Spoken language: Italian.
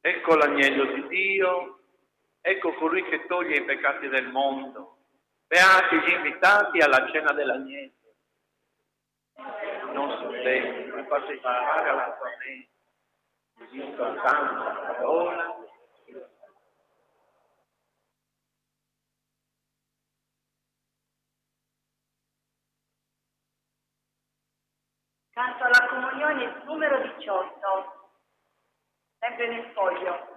Ecco l'agnello di Dio, ecco colui che toglie i peccati del mondo. Beati gli invitati alla cena dell'agnello. Non sostegni, non partecipare alla tua mente, così soltanto la parola. Canto alla comunione numero 18, sempre nel foglio.